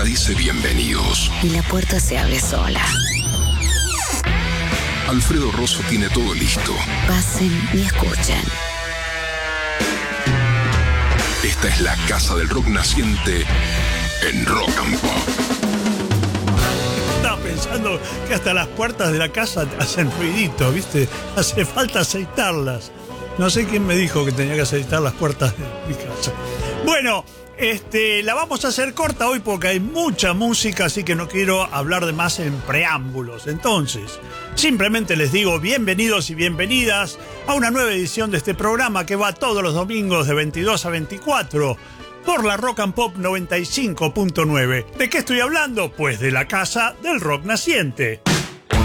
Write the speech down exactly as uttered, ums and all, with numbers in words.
dice bienvenidos. Y la puerta se abre sola. Alfredo Rosso tiene todo listo. Pasen y escuchen. Esta es la casa del rock naciente en Rock and Pop. Estaba pensando que hasta las puertas de la casa hacen ruidito, ¿viste? Hace falta aceitarlas. No sé quién me dijo que tenía que aceitar las puertas de mi casa. Bueno, este, la vamos a hacer corta hoy porque hay mucha música, así que no quiero hablar de más en preámbulos. Entonces, simplemente les digo bienvenidos y bienvenidas a una nueva edición de este programa que va todos los domingos de veintidós a veinticuatro por la Rock and Pop noventa y cinco punto nueve. ¿De qué estoy hablando? Pues de la casa del rock naciente.